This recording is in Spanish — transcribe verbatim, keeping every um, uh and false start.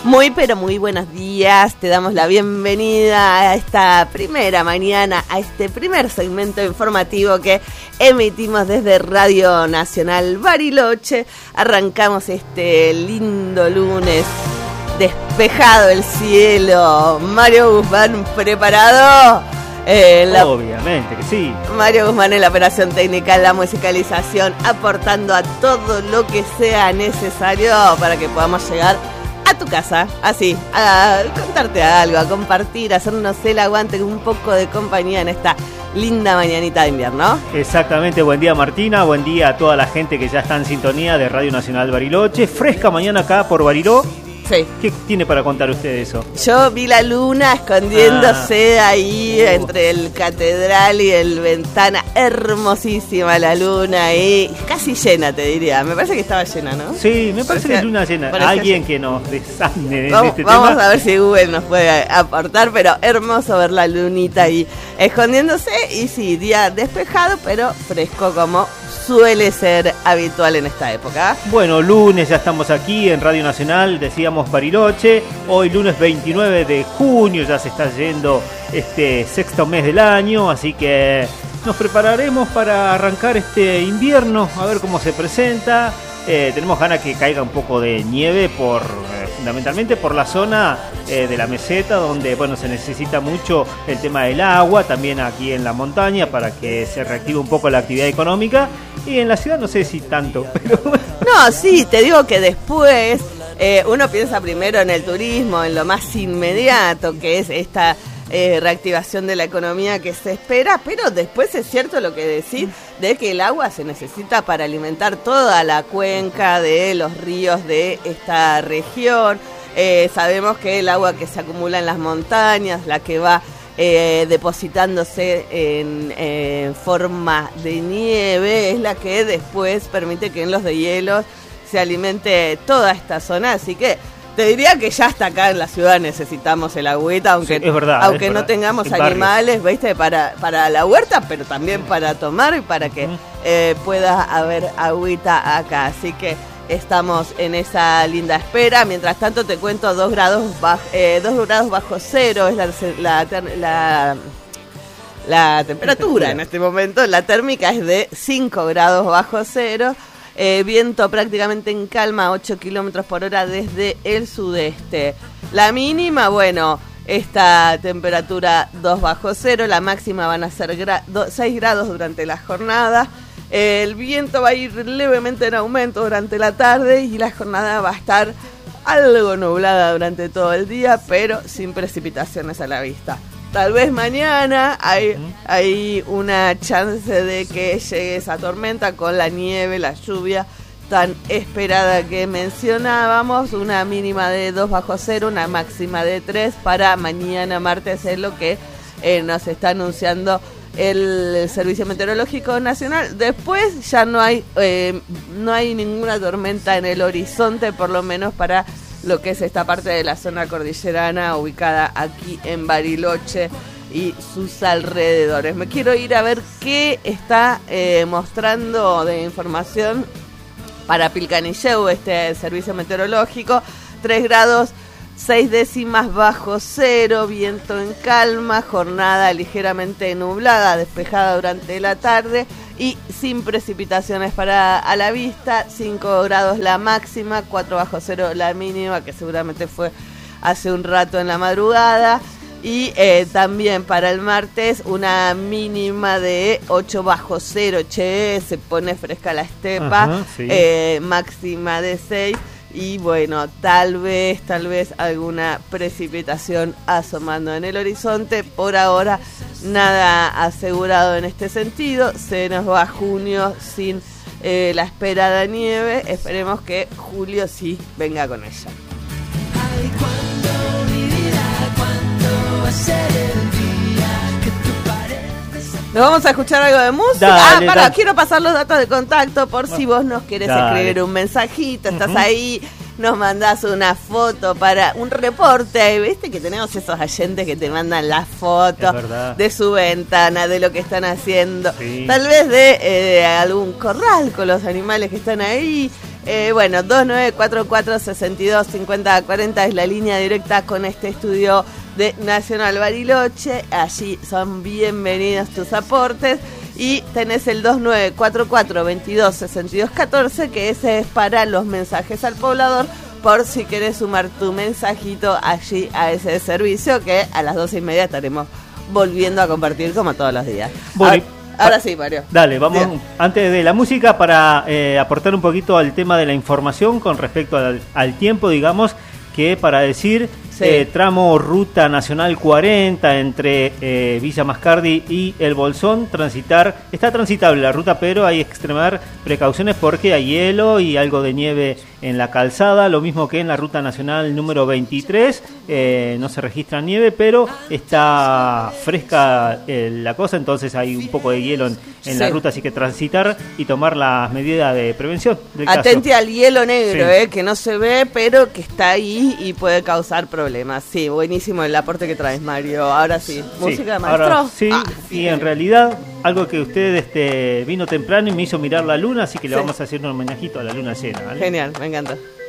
Muy pero muy buenos días, te damos la bienvenida a esta primera mañana, a este primer segmento informativo que emitimos desde Radio Nacional Bariloche. Arrancamos este lindo lunes, despejado el cielo. Mario Guzmán, ¿preparado? Eh, la... Obviamente que sí. Mario Guzmán en la operación técnica, en la musicalización, aportando a todo lo que sea necesario para que podamos llegar a tu casa, así, a contarte algo, a compartir, a hacernos el aguante, un poco de compañía en esta linda mañanita de invierno. Exactamente, buen día Martina, buen día a toda la gente que ya está en sintonía de Radio Nacional Bariloche. Fresca mañana acá por Bariló. Sí. ¿Qué tiene para contar usted de eso? Yo vi la luna escondiéndose ah. ahí uh. entre el catedral y el ventana. Hermosísima la luna ahí. Casi llena, te diría. Me parece que estaba llena, ¿no? Sí, me parece que es luna llena. Alguien que nos desande en vamos, este vamos tema. Vamos a ver si Google nos puede aportar, pero hermoso ver la lunita ahí escondiéndose. Y sí, día despejado, pero fresco como suele ser habitual en esta época. Bueno, lunes ya estamos aquí en Radio Nacional, decíamos Bariloche. Hoy lunes veintinueve de junio, ya se está yendo este sexto mes del año, así que nos prepararemos para arrancar este invierno, a ver cómo se presenta. Eh, tenemos ganas que caiga un poco de nieve por eh, fundamentalmente por la zona eh, de la meseta, donde bueno se necesita mucho el tema del agua, también aquí en la montaña para que se reactive un poco la actividad económica, y en la ciudad no sé si tanto, pero no, sí, te digo que después eh, uno piensa primero en el turismo, en lo más inmediato que es esta Eh, reactivación de la economía que se espera, pero después es cierto lo que decís de que el agua se necesita para alimentar toda la cuenca de los ríos de esta región. Eh, sabemos que el agua que se acumula en las montañas, la que va eh, depositándose en eh, forma de nieve, es la que después permite que en los deshielos se alimente toda esta zona, así que te diría que ya hasta acá en la ciudad necesitamos el agüita, aunque, sí, es verdad, aunque es no verdad. tengamos en animales, ¿viste? Para, para la huerta, pero también para tomar y para que uh-huh. eh, pueda haber agüita acá. Así que estamos en esa linda espera. Mientras tanto te cuento dos grados bajo, eh, dos grados bajo cero es la, la, la, la temperatura en este momento. La térmica es de cinco grados bajo cero. Eh, viento prácticamente en calma, ocho kilómetros por hora desde el sudeste. La mínima, bueno, esta temperatura dos bajo cero, la máxima van a ser gra- do- seis grados durante la jornada. Eh, el viento va a ir levemente en aumento durante la tarde y la jornada va a estar algo nublada durante todo el día, pero sin precipitaciones a la vista. Tal vez mañana hay, hay una chance de que llegue esa tormenta con la nieve, la lluvia tan esperada que mencionábamos. Una mínima de dos bajo cero, una máxima de tres para mañana martes, es lo que eh, nos está anunciando el Servicio Meteorológico Nacional. Después ya no hay, eh, no hay ninguna tormenta en el horizonte, por lo menos para lo que es esta parte de la zona cordillerana ubicada aquí en Bariloche y sus alrededores. Me quiero ir a ver qué está eh, mostrando de información para Pilcanilleu, este servicio meteorológico. Tres grados, seis décimas bajo cero, viento en calma, jornada ligeramente nublada, despejada durante la tarde y sin precipitaciones para a la vista. Cinco grados la máxima, cuatro bajo cero la mínima, que seguramente fue hace un rato en la madrugada. Y eh, también para el martes una mínima de ocho bajo cero, che, se pone fresca la estepa. Ajá, sí. eh, máxima de seis. Y bueno, tal vez, tal vez alguna precipitación asomando en el horizonte. Por ahora, nada asegurado en este sentido. Se nos va junio sin eh, la esperada nieve. Esperemos que julio sí venga con ella. Ay, ¿cuándo, mi vida, cuándo va a ser el día que tú pareces? ¿Nos vamos a escuchar algo de música? Dale, ah, para, dale. Quiero pasar los datos de contacto por si vos nos querés dale. escribir un mensajito, estás uh-huh. ahí, nos mandás una foto para un reporte, ¿viste? Que tenemos esos oyentes que te mandan las fotos de su ventana, de lo que están haciendo, sí. tal vez de eh, algún corral con los animales que están ahí, Eh, bueno, dos nueve cuatro cuatro, seis dos, cinco cero cuatro cero es la línea directa con este estudio de Nacional Bariloche. Allí son bienvenidos tus aportes. Y tenés el dos nueve cuatro cuatro, veintidós, sesenta y dos, catorce, que ese es para los mensajes al poblador, por si querés sumar tu mensajito allí a ese servicio, que a las doce y media estaremos volviendo a compartir como todos los días. Bueno, ahora, ahora sí, Mario. Dale, vamos Bien. Antes de la música para eh, aportar un poquito al tema de la información con respecto al, al tiempo, digamos, que para decir sí. eh, tramo Ruta Nacional cuarenta entre eh, Villa Mascardi y El Bolsón, transitar, está transitable la ruta, pero hay que extremar precauciones porque hay hielo y algo de nieve en la calzada, lo mismo que en la Ruta Nacional número veintitrés, eh, no se registra nieve, pero está fresca eh, la cosa, entonces hay un poco de hielo en, en sí. la ruta, así que transitar y tomar las medidas de prevención del Atente caso. Al hielo negro, sí. eh, que no se ve, pero que está ahí y puede causar problemas. Sí, buenísimo el aporte que traes, Mario. Ahora sí, música sí. de maestro. Ahora, sí, ah, y en realidad algo que usted este, vino temprano y me hizo mirar la luna, así que le sí. vamos a hacer un homenajito a la luna llena, ¿vale? Genial, me encanta.